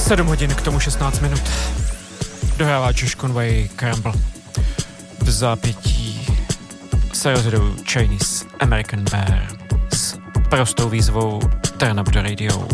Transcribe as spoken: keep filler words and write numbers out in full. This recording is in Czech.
sedm hodin, k tomu šestnáct minut. Dohrává Josh Conway Crumble. V zápětí se rozhodou Chinese American Bear s prostou výzvou Turn Up The Radio.